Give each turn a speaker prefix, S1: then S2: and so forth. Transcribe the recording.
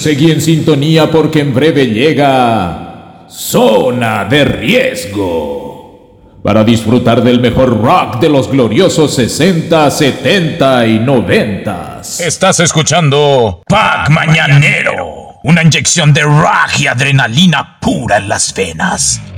S1: Seguí en sintonía porque en breve llega Zona de Riesgo, para disfrutar del mejor rock de los gloriosos 60, 70 y 90.
S2: Estás escuchando Pack Mañanero, una inyección de rock y adrenalina pura en las venas.